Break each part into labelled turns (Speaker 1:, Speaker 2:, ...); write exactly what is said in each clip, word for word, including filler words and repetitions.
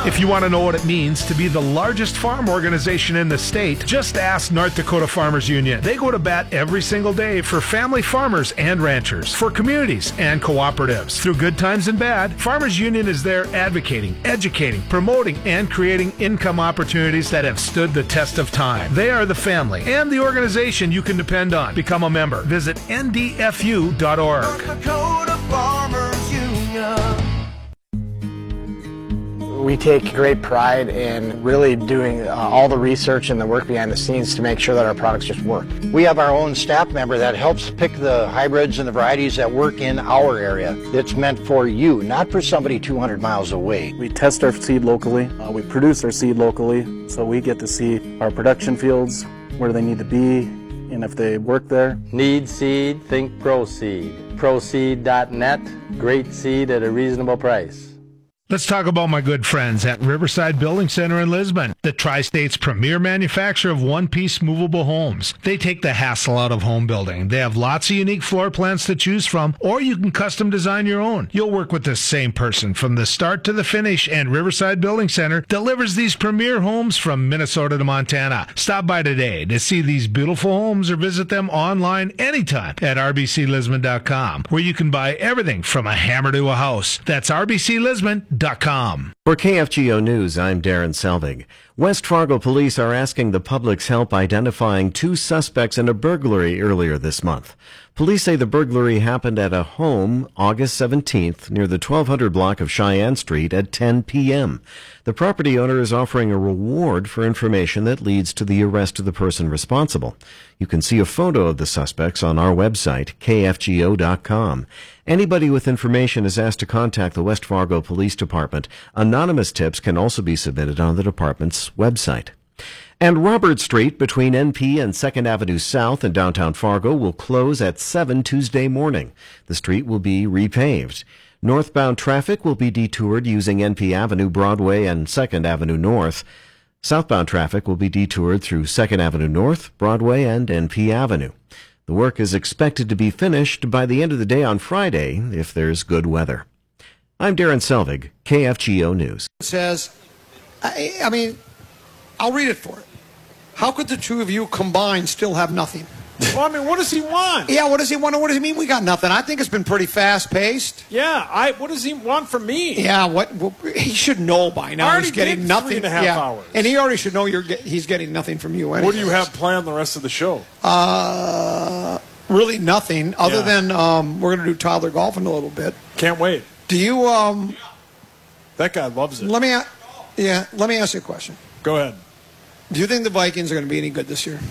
Speaker 1: If you want to know what it means to be the largest farm organization in the state, just ask North Dakota Farmers Union. They go to bat every single day for family farmers and ranchers, for communities and cooperatives. Through good times and bad, Farmers Union is there advocating, educating, promoting, and creating income opportunities that have stood the test of time. They are the family and the organization you can depend on. Become a member. Visit N D F U dot org.
Speaker 2: North Dakota Farmers Union.
Speaker 3: We take great pride in really doing uh, all the research and the work behind the scenes to make sure that our products just work.
Speaker 4: We have our own staff member that helps pick the hybrids and the varieties that work in our area. It's meant for you, not for somebody two hundred miles away.
Speaker 5: We test our seed locally. Uh, we produce our seed locally, so we get to see our production fields, where they need to be, and if they work there.
Speaker 6: Need seed? Think ProSeed. ProSeed dot net. Great seed at a reasonable price.
Speaker 1: Let's talk about my good friends at Riverside Building Center in Lisbon, the Tri-State's premier manufacturer of one-piece movable homes. They take the hassle out of home building. They have lots of unique floor plans to choose from, or you can custom design your own. You'll work with the same person from the start to the finish, and Riverside Building Center delivers these premier homes from Minnesota to Montana. Stop by today to see these beautiful homes or visit them online anytime at R B C Lisbon dot com, where you can buy everything from a hammer to a house. That's R B C Lisbon dot com.
Speaker 7: For K F G O News, I'm Darren Selvig. West Fargo police are asking the public's help identifying two suspects in a burglary earlier this month. Police say the burglary happened at a home August seventeenth near the twelve hundred block of Cheyenne Street at ten p.m. The property owner is offering a reward for information that leads to the arrest of the person responsible. You can see a photo of the suspects on our website, K F G O dot com. Anybody with information is asked to contact the West Fargo Police Department. Anonymous tips can also be submitted on the department's website. And Robert Street between N P and second Avenue South in downtown Fargo will close at seven Tuesday morning. The street will be repaved. Northbound traffic will be detoured using N P Avenue, Broadway, and second Avenue North. Southbound traffic will be detoured through second Avenue North, Broadway, and N P Avenue. The work is expected to be finished by the end of the day on Friday if there's good weather. I'm Darren Selvig, K F G O News.
Speaker 8: It says, I, I mean, I'll read it for it. How could the two of you combined still have nothing?
Speaker 9: Well, I mean, what does he want?
Speaker 8: Yeah, what does he want? What does he mean we got nothing? I think it's been pretty fast-paced.
Speaker 9: Yeah, I. What does he want from me?
Speaker 8: Yeah, what, what he should know by now.
Speaker 9: I already
Speaker 8: He's getting
Speaker 9: did
Speaker 8: nothing.
Speaker 9: three and a half
Speaker 8: yeah.
Speaker 9: hours.
Speaker 8: And he already should know you're get, he's getting nothing from you. Anyways.
Speaker 9: What do you have planned the rest of the show?
Speaker 8: Uh, really nothing other
Speaker 9: Yeah.
Speaker 8: than um, we're going to do toddler golf in a little bit.
Speaker 9: Can't wait.
Speaker 8: Do you? Um,
Speaker 9: that guy loves it.
Speaker 8: Let me. Yeah, let me ask you a question.
Speaker 9: Go ahead.
Speaker 8: Do you think the Vikings are going to be any good this year?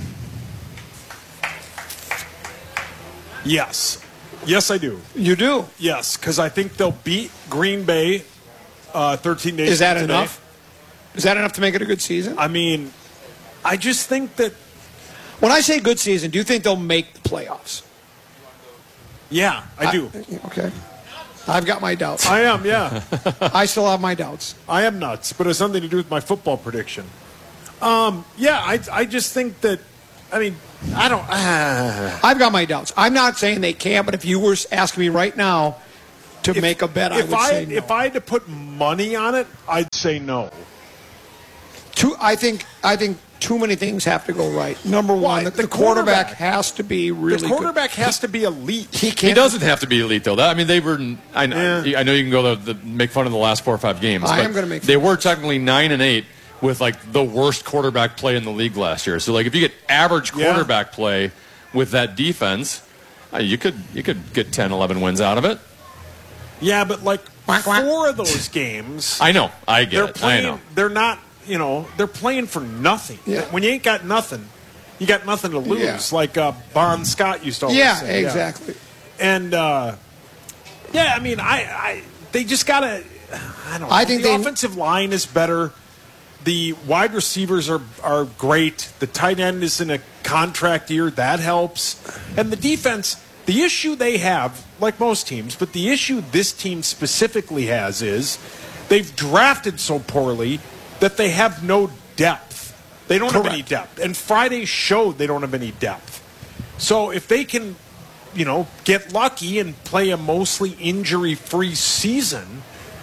Speaker 9: Yes. Yes, I do.
Speaker 8: You do?
Speaker 9: Yes, because I think they'll beat Green Bay uh, thirteen days
Speaker 8: Is that
Speaker 9: from today.
Speaker 8: enough? Is that enough to make it a good season?
Speaker 9: I mean, I just think that...
Speaker 8: When I say good season, do you think they'll make the playoffs?
Speaker 9: Yeah, I do.
Speaker 8: I, okay. I've got my doubts.
Speaker 9: I am, yeah.
Speaker 8: I still have my doubts.
Speaker 9: I am nuts, but it has something to do with my football prediction. Um, yeah, I, I just think that, I mean, I don't... Uh,
Speaker 8: I've got my doubts. I'm not saying they can't, but if you were asking me right now to
Speaker 9: if,
Speaker 8: make a bet, I
Speaker 9: if
Speaker 8: would
Speaker 9: I,
Speaker 8: say no.
Speaker 9: If I had to put money on it, I'd say no.
Speaker 8: Too, I think I think too many things have to go right. Number one, the,
Speaker 9: the
Speaker 8: the quarterback,
Speaker 9: quarterback
Speaker 8: has to be really
Speaker 9: The quarterback
Speaker 8: good.
Speaker 9: has to be elite.
Speaker 8: He,
Speaker 10: He
Speaker 8: can't,
Speaker 10: doesn't have to be elite, though. That, I mean, they were. I,
Speaker 9: Yeah.
Speaker 10: I know you can go to the, make fun of the last four or five games.
Speaker 8: I
Speaker 10: but
Speaker 8: am gonna make
Speaker 10: They
Speaker 8: fun.
Speaker 10: were technically nine and eight with like the worst quarterback play in the league last year. So like, if you get average
Speaker 9: Yeah.
Speaker 10: quarterback play with that defense, uh, you could you could get ten, eleven wins out of it.
Speaker 9: Yeah, but like four of those games,
Speaker 10: I know. I get
Speaker 9: they're
Speaker 10: it.
Speaker 9: playing.
Speaker 10: I know.
Speaker 9: They're not. You know, they're playing for nothing.
Speaker 8: Yeah.
Speaker 9: When you ain't got nothing, you got nothing to lose.
Speaker 8: Yeah.
Speaker 9: Like uh, Bon Scott used to always
Speaker 8: Yeah,
Speaker 9: say.
Speaker 8: exactly.
Speaker 9: And uh, yeah, I mean, I, I they just gotta. I don't. know.
Speaker 8: I think
Speaker 9: the
Speaker 8: they-
Speaker 9: offensive line is better. The wide receivers are are great. The tight end is in a contract year. That helps. And the defense. The issue they have, like most teams, but the issue this team specifically has is they've drafted so poorly that they have no depth. They don't have any
Speaker 8: Correct.
Speaker 9: depth. And Friday showed they don't have any depth. So if they can, you know, get lucky and play a mostly injury-free season,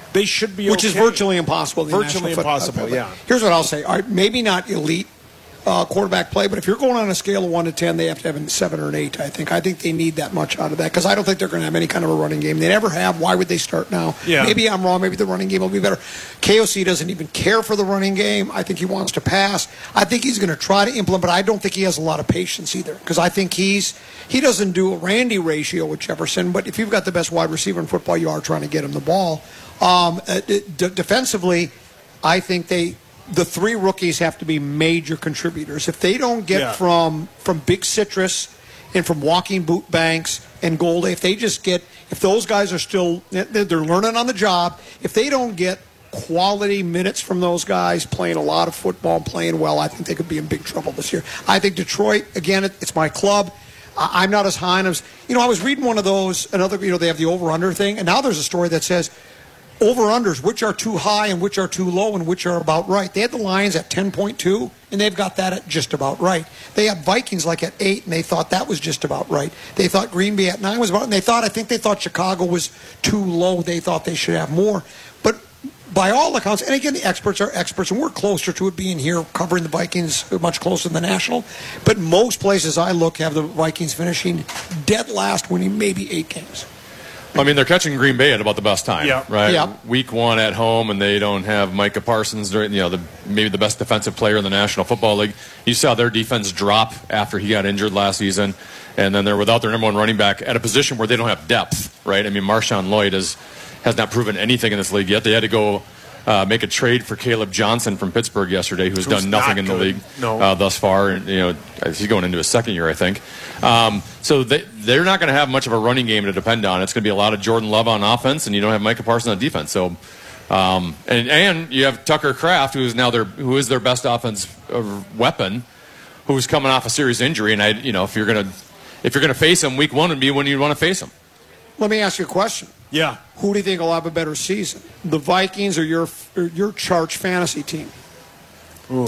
Speaker 9: they should be
Speaker 8: Which
Speaker 9: okay.
Speaker 8: is virtually impossible. In the
Speaker 9: Virtually
Speaker 8: National Football
Speaker 9: impossible,
Speaker 8: League.
Speaker 9: yeah.
Speaker 8: Here's what I'll say. All right, maybe not elite uh, quarterback play, but if you're going on a scale of one to ten, they have to have a seven or an eight, I think. I think they need that much out of that because I don't think they're going to have any kind of a running game. They never have. Why would they start now?
Speaker 9: Yeah.
Speaker 8: Maybe I'm wrong. Maybe the running game will be better. K O C doesn't even care for the running game. I think he wants to pass. I think he's going to try to implement, but I don't think he has a lot of patience either because I think he's he doesn't do a Randy ratio with Jefferson, but if you've got the best wide receiver in football, you are trying to get him the ball. Um, uh, d- defensively, I think they the three rookies have to be major contributors. If they don't get
Speaker 9: Yeah.
Speaker 8: from from Big Citrus and from Walking Boot Banks and Goldie, if they just get if those guys are still they're they're learning on the job, if they don't get quality minutes from those guys playing a lot of football and playing well, I think they could be in big trouble this year. I think Detroit, again, it, it's my club. I, I'm not as high on them. You know, I was reading one of those, another, you know, they have the over-under thing, and now there's a story that says over-unders, which are too high and which are too low and which are about right. They had the Lions at ten point two, and they've got that at just about right. They had Vikings like at eight, and they thought that was just about right. They thought Green Bay at nine was about, and they thought, I think they thought Chicago was too low. They thought they should have more. But by all accounts, and again, the experts are experts, and we're closer to it being here, covering the Vikings much closer than the National. But most places I look have the Vikings finishing dead last, winning maybe eight games.
Speaker 10: I mean, they're catching Green Bay at about the best time,
Speaker 9: Yeah.
Speaker 10: right?
Speaker 8: Yeah.
Speaker 10: Week one at home, and they don't have Micah Parsons, during, you know, the, maybe the best defensive player in the National Football League. You saw their defense drop after he got injured last season, and then they're without their number one running back at a position where they don't have depth, right? I mean, Marshawn Lloyd is, has not proven anything in this league yet. They had to go uh, make a trade for Caleb Johnson from Pittsburgh yesterday, who's,
Speaker 9: Who's
Speaker 10: done nothing
Speaker 9: not
Speaker 10: in the
Speaker 9: good.
Speaker 10: league
Speaker 9: No.
Speaker 10: uh, thus far. And, you know, he's going into his second year, I think. Um, so they, they're not going to have much of a running game to depend on. It's going to be a lot of Jordan Love on offense, and you don't have Micah Parsons on defense. So, um, and and you have Tucker Kraft, who is now their who is their best offense uh, weapon, who's coming off a serious injury. And I, you know, if you're gonna if you're gonna face him, week one would be when you want to face him.
Speaker 8: Let me ask you a question.
Speaker 9: Yeah.
Speaker 8: Who do you think will have a better season, the Vikings or your or your Charge fantasy team?
Speaker 9: Ooh.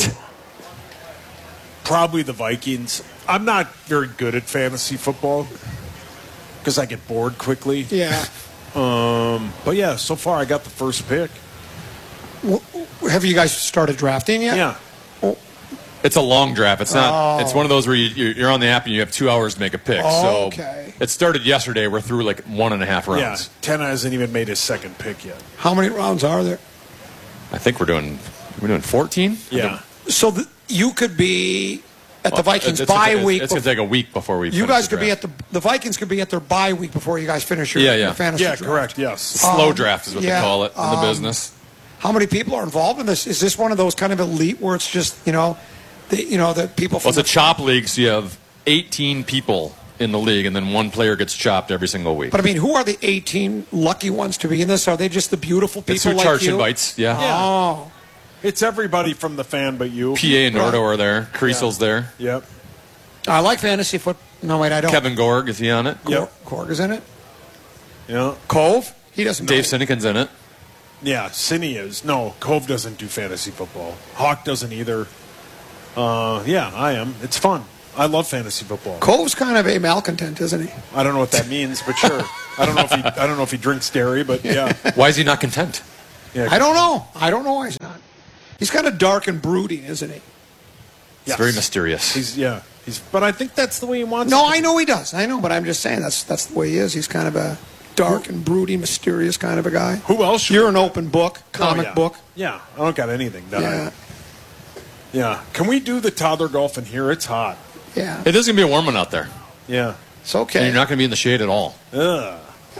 Speaker 9: Probably the Vikings. I'm not very good at fantasy football because I get bored quickly.
Speaker 8: Yeah.
Speaker 9: Um, but yeah, so far I got the first pick.
Speaker 8: Well, have you guys started drafting yet?
Speaker 9: Yeah.
Speaker 10: It's a long draft. It's not.
Speaker 8: Oh.
Speaker 10: It's one of those where you, you're on the app and you have two hours to make a pick.
Speaker 8: Oh, okay.
Speaker 10: So it started yesterday. We're through like one and a half
Speaker 9: Yeah.
Speaker 10: rounds.
Speaker 9: Ten hasn't even made his second pick yet.
Speaker 8: How many rounds are there?
Speaker 10: I think we're doing we're doing fourteen.
Speaker 9: Yeah.
Speaker 8: So the, you could be at the Vikings
Speaker 10: it's,
Speaker 8: bye
Speaker 10: it's,
Speaker 8: week.
Speaker 10: It's, it's
Speaker 8: bef-
Speaker 10: going to take a week before we.
Speaker 8: you
Speaker 10: finish
Speaker 8: guys
Speaker 10: the
Speaker 8: could be
Speaker 10: draft.
Speaker 8: at the the Vikings could be at their bye week before you guys finish your,
Speaker 10: Yeah, yeah.
Speaker 8: your fantasy
Speaker 9: Yeah,
Speaker 8: draft.
Speaker 9: correct. Yes.
Speaker 10: slow
Speaker 8: Um,
Speaker 10: draft is what
Speaker 8: yeah,
Speaker 10: they call it in the
Speaker 8: um,
Speaker 10: business.
Speaker 8: How many people are involved in this? Is this one of those kind of elite where it's just you know, the, you know the people from
Speaker 10: Well, it's a
Speaker 8: the,
Speaker 10: chop league, so you have eighteen people in the league, and then one player gets chopped every single week.
Speaker 8: But I mean, who are the eighteen lucky ones to be in this? Are they just the beautiful people
Speaker 10: It's who
Speaker 8: like
Speaker 10: Charge
Speaker 8: you?
Speaker 10: invites. Yeah.
Speaker 8: Oh,
Speaker 9: It's everybody from the fan but you.
Speaker 10: P A and Nordo are there. Creasel's there.
Speaker 9: Yep.
Speaker 8: I like fantasy foot. No, wait, I don't.
Speaker 10: Kevin Gorg, is he on it?
Speaker 8: Cor- Korg is in it.
Speaker 9: Yeah.
Speaker 8: Cove. He doesn't.
Speaker 10: Dave
Speaker 8: know.
Speaker 10: Sinekin's in it.
Speaker 9: Yeah, Cine is. No, Cove doesn't do fantasy football. Hawk doesn't either. Uh, yeah, I am. It's fun. I love fantasy football.
Speaker 8: Cove's kind of a malcontent, isn't he?
Speaker 9: I don't know what that means, but sure. I don't know if he. I don't know if he drinks dairy, but yeah.
Speaker 10: Why is he not content?
Speaker 9: Yeah.
Speaker 8: I don't know. I don't know why he's not. He's kind of dark and brooding, isn't he?
Speaker 10: It's
Speaker 9: Yes.
Speaker 10: very mysterious.
Speaker 9: He's yeah. He's. But I think that's the way he wants.
Speaker 8: No,
Speaker 9: it to
Speaker 8: I
Speaker 9: be.
Speaker 8: know he does. I know, but I'm just saying that's that's the way he is. He's kind of a dark and brooding, mysterious kind of a guy.
Speaker 9: Who else? should
Speaker 8: You're
Speaker 9: we-
Speaker 8: an open book, comic
Speaker 9: Oh, yeah.
Speaker 8: book.
Speaker 9: Yeah, I don't got anything. That
Speaker 8: Yeah,
Speaker 9: I, yeah. Can we do the toddler golf in here? It's hot.
Speaker 8: yeah.
Speaker 10: It is going to be a warm one out there.
Speaker 9: Yeah.
Speaker 8: It's
Speaker 10: And
Speaker 8: okay.
Speaker 10: you're not going to be in the shade at all.
Speaker 9: Ugh.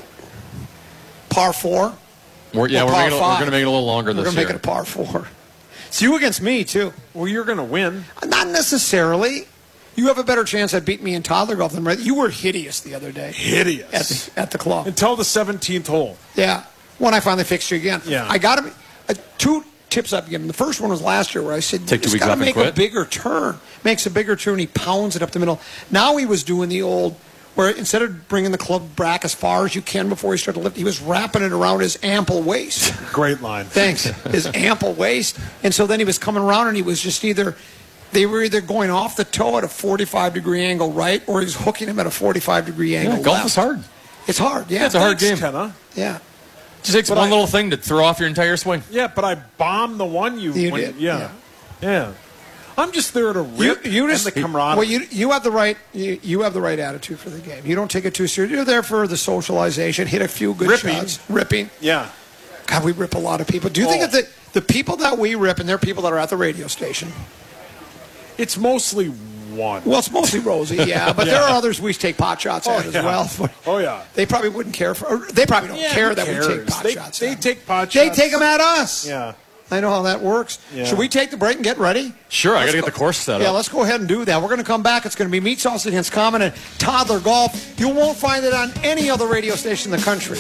Speaker 8: Par four.
Speaker 10: We're, yeah,
Speaker 8: Or
Speaker 10: we're,
Speaker 8: par
Speaker 10: making it, we're
Speaker 8: five.
Speaker 10: going to make it a little longer
Speaker 8: We're
Speaker 10: this
Speaker 8: gonna
Speaker 10: year.
Speaker 8: make it a par four. It's you against me too.
Speaker 9: Well, you're gonna win.
Speaker 8: Not necessarily. You have a better chance at beating me in toddler golf than you were hideous the other day
Speaker 9: Hideous.
Speaker 8: at the, at the club.
Speaker 9: Until the seventeenth hole.
Speaker 8: Yeah, when I finally fixed you again.
Speaker 9: Yeah.
Speaker 8: I got him. Uh, two tips I've given. The first one was last year where I said,
Speaker 10: Take two
Speaker 8: you just
Speaker 10: weeks
Speaker 8: got to
Speaker 10: off and
Speaker 8: make a
Speaker 10: quit."
Speaker 8: bigger turn. Makes a bigger turn. He pounds it up the middle. Now he was doing the old where instead of bringing the club back as far as you can before he started to lift, he was wrapping it around his ample waist.
Speaker 9: Great line.
Speaker 8: Thanks. His ample waist. And so then he was coming around and he was just either, they were either going off the toe at a forty-five degree angle right or he was hooking him at a forty-five degree angle
Speaker 10: Yeah, golf
Speaker 8: left.
Speaker 10: is hard.
Speaker 8: It's hard, yeah.
Speaker 10: it's a hard
Speaker 9: Thanks,
Speaker 10: game.
Speaker 9: Kenna.
Speaker 8: Yeah.
Speaker 10: Just takes
Speaker 9: But
Speaker 10: one
Speaker 9: I-
Speaker 10: little thing to throw off your entire swing.
Speaker 9: Yeah, but I bombed the one you.
Speaker 8: You
Speaker 9: when-
Speaker 8: did,
Speaker 9: Yeah. yeah. I'm just there to
Speaker 8: You,
Speaker 9: rip
Speaker 8: you just
Speaker 9: and the camaraderie.
Speaker 8: well, you you have the right you, you have the right attitude for the game. You don't take it too serious. You're there for the socialization, hit a few good
Speaker 9: Ripping.
Speaker 8: shots, ripping.
Speaker 9: yeah.
Speaker 8: God, we rip a lot of people. Do you think
Speaker 9: Oh.
Speaker 8: that the the people that we rip, and they're people that are at the radio station?
Speaker 9: It's mostly one.
Speaker 8: Well, it's mostly Rosie, yeah, but there
Speaker 9: Yeah.
Speaker 8: are others we take pot shots
Speaker 9: Oh,
Speaker 8: at as
Speaker 9: yeah.
Speaker 8: well.
Speaker 9: Oh, yeah.
Speaker 8: They probably wouldn't care for. Or they probably don't
Speaker 9: Yeah,
Speaker 8: care
Speaker 9: who
Speaker 8: that we
Speaker 9: cares?
Speaker 8: take pot
Speaker 9: They-
Speaker 8: shots.
Speaker 9: they
Speaker 8: at
Speaker 9: take pot
Speaker 8: They
Speaker 9: shots.
Speaker 8: take them at us.
Speaker 9: Yeah.
Speaker 8: I know how that works.
Speaker 9: Yeah.
Speaker 8: Should we take the break and get ready?
Speaker 10: Sure, I got
Speaker 8: Let's
Speaker 10: to get
Speaker 8: go-
Speaker 10: the course set
Speaker 8: Yeah,
Speaker 10: up.
Speaker 8: let's go ahead and do that. We're going to come back. It's going to be Meat Sauce against Common and Toddler Golf. You won't find it on any other radio station in the country.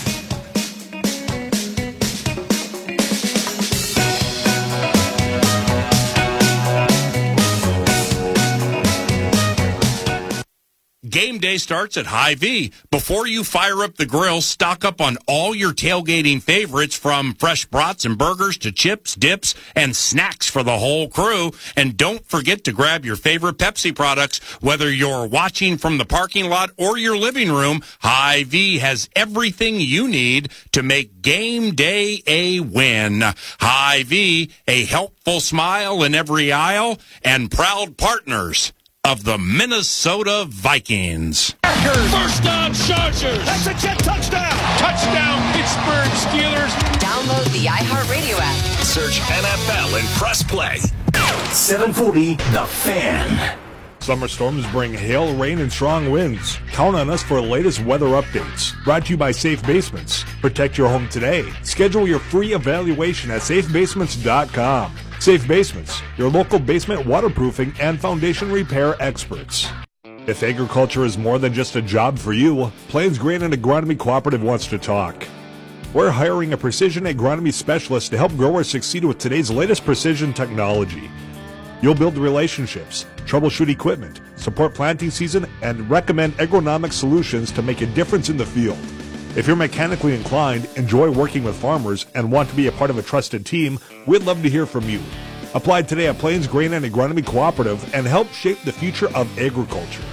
Speaker 11: Game day starts at Hy-Vee. Before you fire up the grill, stock up on all your tailgating favorites, from fresh brats and burgers to chips, dips, and snacks for the whole crew. And don't forget to grab your favorite Pepsi products. Whether you're watching from the parking lot or your living room, Hy-Vee has everything you need to make game day a win. Hy-Vee, a helpful smile in every aisle, and proud partners of the Minnesota Vikings.
Speaker 12: First down, Chargers. That's a jet touchdown. Touchdown, Pittsburgh Steelers.
Speaker 13: Download the iHeartRadio app.
Speaker 12: Search N F L and press play.
Speaker 14: seven forty, The Fan.
Speaker 15: Summer storms bring hail, rain, and strong winds. Count on us for the latest weather updates. Brought to you by Safe Basements. Protect your home today. Schedule your free evaluation at safe basements dot com. Safe Basements, your local basement waterproofing and foundation repair experts. If agriculture is more than just a job for you, Plains Grain and Agronomy Cooperative wants to talk. We're hiring a precision agronomy specialist to help growers succeed with today's latest precision technology. You'll build relationships, troubleshoot equipment, support planting season, and recommend agronomic solutions to make a difference in the field. If you're mechanically inclined, enjoy working with farmers, and want to be a part of a trusted team, we'd love to hear from you. Apply today at Plains Grain and Agronomy Cooperative and help shape the future of agriculture.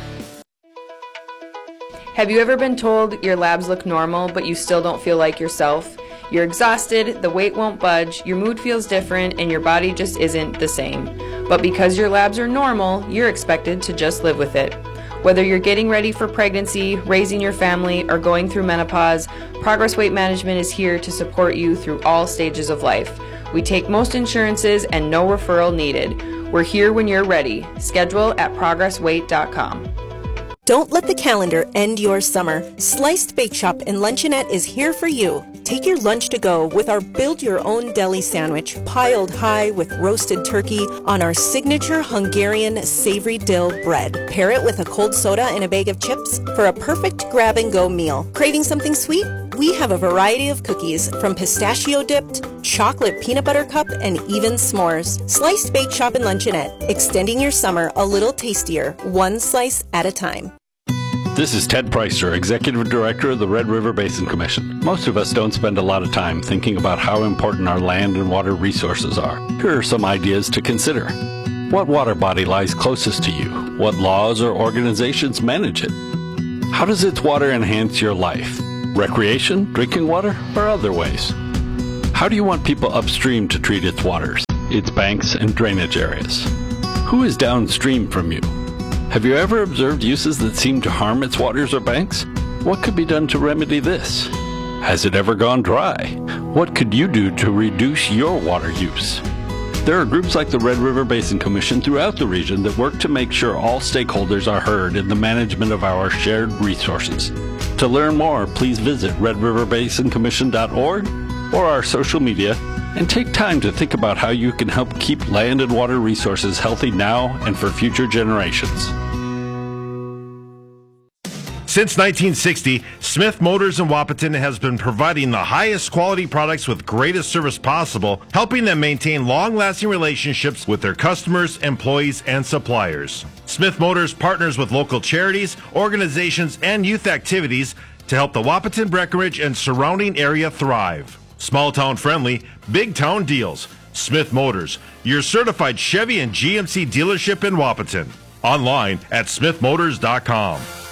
Speaker 16: Have you ever been told your labs look normal, but you still don't feel like yourself? You're exhausted, the weight won't budge, your mood feels different, and your body just isn't the same. But because your labs are normal, you're expected to just live with it. Whether you're getting ready for pregnancy, raising your family, or going through menopause, Progress Weight Management is here to support you through all stages of life. We take most insurances and no referral needed. We're here when you're ready. Schedule at progress weight dot com.
Speaker 17: Don't let the calendar end your summer. Sliced Bake Shop and Luncheonette is here for you. Take your lunch to go with our build-your-own deli sandwich, piled high with roasted turkey on our signature Hungarian savory dill bread. Pair it with a cold soda and a bag of chips for a perfect grab-and-go meal. Craving something sweet? We have a variety of cookies, from pistachio-dipped, chocolate peanut butter cup, and even s'mores. Sliced Bake Shop and Luncheonette, extending your summer a little tastier, one slice at a time.
Speaker 18: This is Ted Preister, Executive Director of the Red River Basin Commission. Most of us don't spend a lot of time thinking about how important our land and water resources are. Here are some ideas to consider. What water body lies closest to you? What laws or organizations manage it? How does its water enhance your life? Recreation, drinking water, or other ways? How do you want people upstream to treat its waters, its banks and drainage areas? Who is downstream from you? Have you ever observed uses that seem to harm its waters or banks? What could be done to remedy this? Has it ever gone dry? What could you do to reduce your water use? There are groups like the Red River Basin Commission throughout the region that work to make sure all stakeholders are heard in the management of our shared resources. To learn more, please visit red river basin commission dot org or our social media, and take time to think about how you can help keep land and water resources healthy now and for future generations.
Speaker 19: Since nineteen sixty, Smith Motors in Wahpeton has been providing the highest quality products with greatest service possible, helping them maintain long-lasting relationships with their customers, employees, and suppliers. Smith Motors partners with local charities, organizations, and youth activities to help the Wahpeton, Breckenridge, and surrounding area thrive. Small town friendly, big town deals. Smith Motors, your certified Chevy and G M C dealership in Wahpeton. Online at smith motors dot com.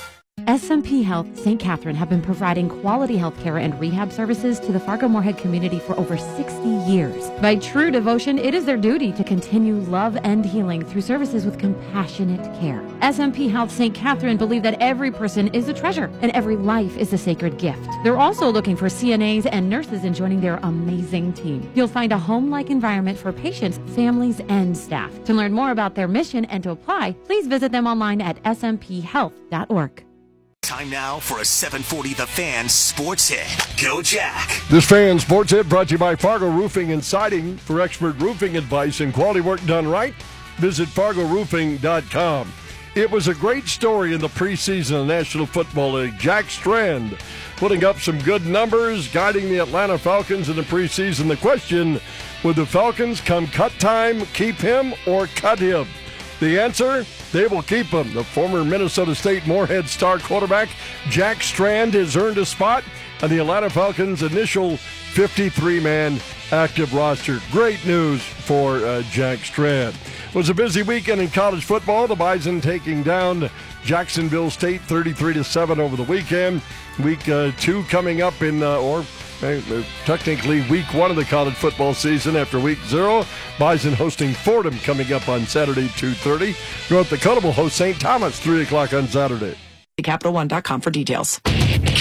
Speaker 20: S M P Health Saint Catherine have been providing quality health care and rehab services to the Fargo-Moorhead community for over sixty years. By true devotion, it is their duty to continue love and healing through services with compassionate care. S M P Health Saint Catherine believe that every person is a treasure and every life is a sacred gift. They're also looking for C N As and nurses in joining their amazing team. You'll find a home-like environment for patients, families, and staff. To learn more about their mission and to apply, please visit them online at s m p health dot org.
Speaker 14: Time now for a seven forty The Fan Sports Hit. Go Jack.
Speaker 21: This Fan Sports Hit brought to you by Fargo Roofing and Siding. For expert roofing advice and quality work done right, visit fargo roofing dot com. It was a great story in the preseason of the National Football League. Jack Strand putting up some good numbers, guiding the Atlanta Falcons in the preseason. The question, would the Falcons come cut time, keep him, or cut him? The answer, they will keep him. The former Minnesota State Moorhead star quarterback, Jack Strand, has earned a spot on the Atlanta Falcons' initial fifty-three man active roster. Great news for uh, Jack Strand. It was a busy weekend in college football. The Bison taking down Jacksonville State thirty-three to seven over the weekend. Week uh, two coming up in, uh, or uh, technically week one of the college football season after week zero. Bison hosting Fordham coming up on Saturday, two thirty. North Dakota will host Saint Thomas, three o'clock on Saturday.
Speaker 22: capital one dot com for details.